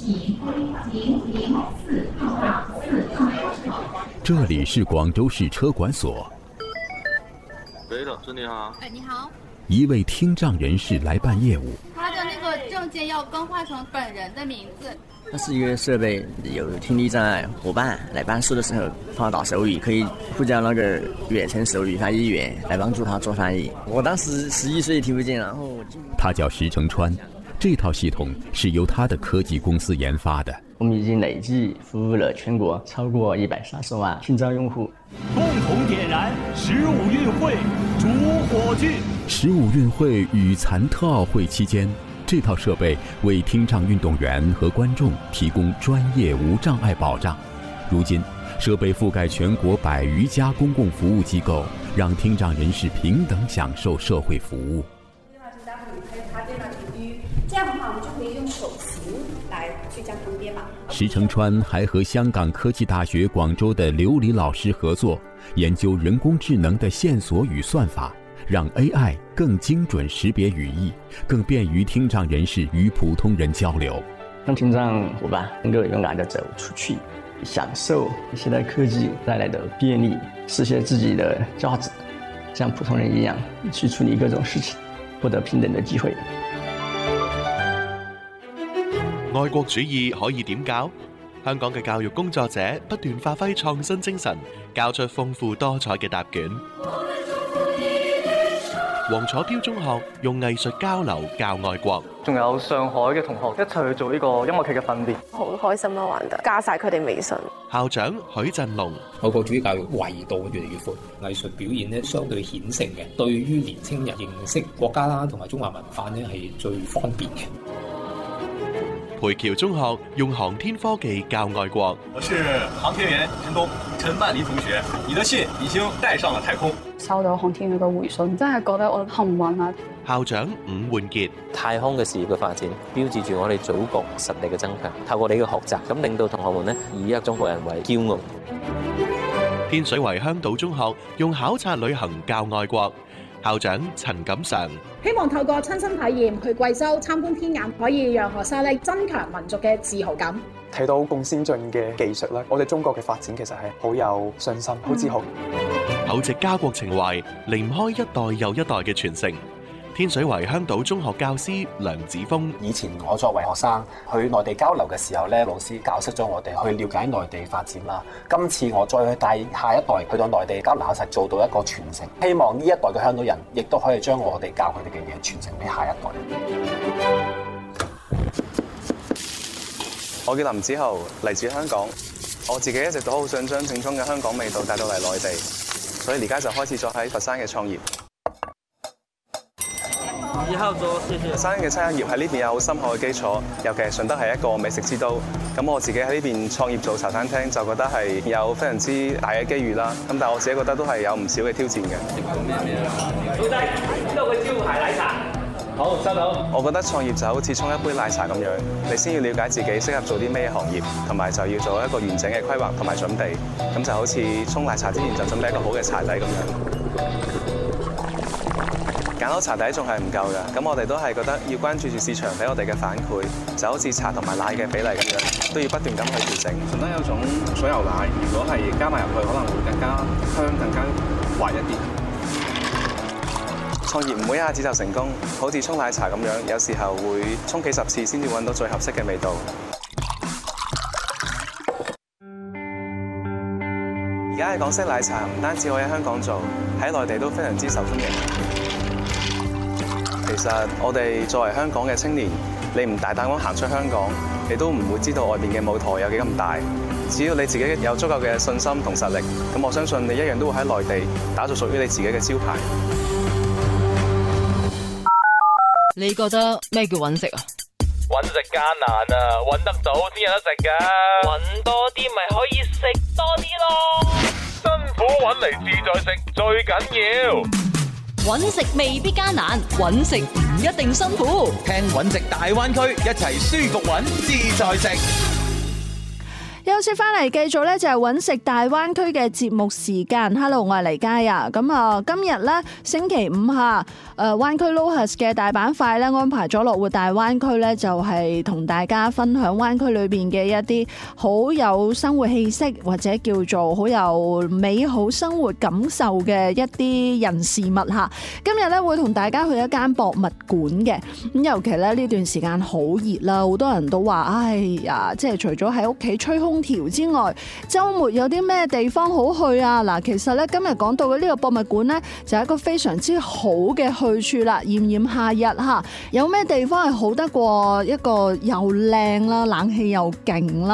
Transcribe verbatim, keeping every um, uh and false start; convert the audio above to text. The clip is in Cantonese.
这里是广州市车管所。 喂，老师你好。 哎，你好。 一位听障人士来办业务， 他的那个证件要更换成本人的名字。 它是一个设备，有听力障碍伙伴来办事的时候，他打手语可以呼叫那个远程手语翻译员来帮助他做翻译。我当时十一岁听不见，然后我他叫石成川，这套系统是由他的科技公司研发的。 我们已经累计服务了全国超过一百三十万听障用户。 共同点燃十五运会主火炬。 十五运会与残特奥会期间，这套设备为听障运动员和观众提供专业无障碍保障。如今，设备覆盖全国百余家公共服务机构，让听障人士平等享受社会服务。 这样的话，我们就可以用手型来去将它们编码。 石成川还和香港科技大学广州的刘黎老师合作，研究人工智能的线索与算法，让 A I 更精准识别语义，更便于听障人士与普通人交流。 让听障伙伴能够勇敢地走出去，享受现代科技带来的便利，实现自己的价值，像普通人一样去处理各种事情，获得平等的机会。 愛國主義可以點教？香港嘅教育工作者不斷發揮創新精神，教出豐富多彩嘅答卷。黃楚標中學用藝術交流教愛國。 仲有上海嘅同學一齊去做呢個音樂劇嘅訓練， 好開心啊！玩得加晒佢哋微信。 校長許振龍， 愛國主義教育維度越嚟越闊，藝術表現咧相對顯性嘅，對於年輕人認識國家啦同埋中華文化咧係最方便嘅。 培僑中學用航天科技教愛國。 我是航天員陳東，陳曼妮同學，你的信已經帶上了太空。 收到航天員嘅回信，真係覺得我幸運啊！ 校長伍煥傑， 太空嘅事業嘅發展，標誌住我哋祖國實力嘅增強。透過你嘅學習，咁令到同學們呢以一個中國人為驕傲。 天水圍香島中學用考察旅行教愛國。校長陳錦常， 希望透過親身體驗去貴州參觀天眼，可以讓學生咧增強民族嘅自豪感。 睇到咁先進嘅技術咧，我哋中國嘅發展其實係好有信心、好自豪。 厚植家國情懷，離唔開一代又一代嘅傳承。天水圍香島中學教師梁子峰， 以前我作為學生去內地交流嘅時候咧，老師教識咗我哋去了解內地發展啦。今次我再去帶下一代去到內地交流，實做到一個傳承。希望呢一代嘅香島人亦都可以將我哋教佢哋嘅嘢傳承俾下一代。 我叫林子豪，嚟自香港。我自己一直都好想將正宗嘅香港味道帶到嚟內地，所以而家就開始咗喺佛山嘅創業。 以後做謝謝。 佛山嘅餐飲業喺呢邊有好深厚嘅基礎，尤其係順德係一個美食之都。咁我自己喺呢邊創業做茶餐廳，就覺得係有非常之大嘅機遇啦。咁但係我自己覺得都係有唔少嘅挑戰嘅。 老細，呢度嘅招牌奶茶。好，收到。 我覺得創業就好似沖一杯奶茶咁樣，你先要了解自己適合做啲咩行業，同埋就要做一個完整嘅規劃同埋準備。咁就好似沖奶茶之前就準備一個好嘅茶底咁樣。揀好茶底仲係唔夠㗎，咁我哋都係覺得要關注住市場俾我哋嘅反饋，就好似茶同埋奶嘅比例咁樣，都要不斷咁去調整。 順德有種水牛奶，如果係加埋入去，可能會更加香、更加滑一啲。 創業唔會一下子就成功，好似沖奶茶咁樣，有時候會沖幾十次先至揾到最合適嘅味道。而家嘅港式奶茶唔單止可以喺香港做，喺內地都非常之受歡迎。其實我哋作為香港嘅青年，你唔大膽咁行出香港，你都唔會知道外面嘅舞台有幾咁大。只要你自己有足夠嘅信心同實力，咁我相信你一樣都會喺內地打造屬於你自己嘅招牌。 你覺得咩叫揾食啊？ 揾食艱難啊，揾得到先有得食㗎。揾多啲咪可以食多啲咯。辛苦揾嚟自在食最緊要。 揾食未必艱難，揾食唔一定辛苦。 聽揾食大灣區，一齊舒服揾自在食。 休息翻嚟，繼續咧就係揾食大灣區嘅節目時間。Hello， 我係黎嘉啊。咁啊，今日咧星期五下，誒灣區 LOHAS 嘅大板塊咧安排咗樂活大灣區咧，就係同大家分享灣區裏邊嘅一啲好有生活氣息或者叫做好有美好生活感受嘅一啲人事物吓。今日咧會同大家去一間博物館嘅。咁尤其咧呢段時間好熱啦，好多人都話：哎呀，即係除咗喺屋企吹空調之外，週末有啲咩地方好去啊？嗱，其實咧今日講到嘅呢個博物館咧，就係一個非常之好嘅去處啦。炎炎夏日嚇，有咩地方係好得過一個又靚啦，冷氣又勁啦？